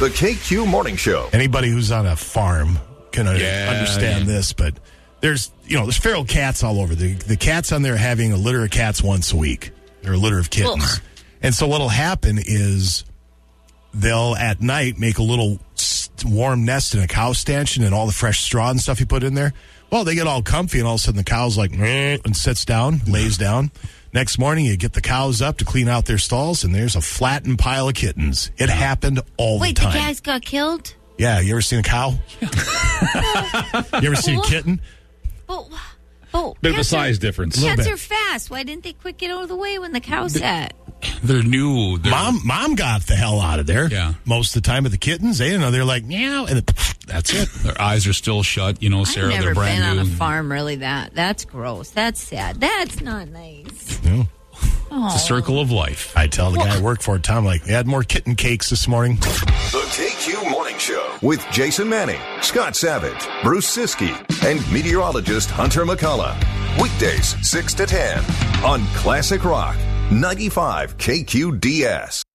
The KQ Morning Show. Anybody who's on a farm can understand this, but there's feral cats all over. The cats on there are having a litter of cats once a week, or a litter of kittens. And so what'll happen is they'll at night make a little warm nest in a cow stanchion and all the fresh straw and stuff you put in there. Well, they get all comfy and all of a sudden the cow's like, and sits down, lays down. Next morning, you get the cows up to clean out their stalls, and there's a flattened pile of kittens. It happened all the time. Wait, the guys got killed? Yeah, you ever seen a cow? You ever seen a kitten? Bit of a size difference. Cats are fast. Why didn't they quick get out of the way when the cow sat? They're new. Mom got the hell out of there. Yeah. Most of the time with the kittens, they didn't know. They're like, meow, and that's it. Their eyes are still shut. Sarah, I've they're never brand been new. on a farm really. That's gross. That's sad. That's not nice. No. It's a circle of life. I tell the guy I work for, Tom, we had more kitten cakes this morning. The KQ Morning Show with Jason Manning, Scott Savage, Bruce Siskey, and meteorologist Hunter McCullough. Weekdays 6 to 10 on Classic Rock 95 KQDS.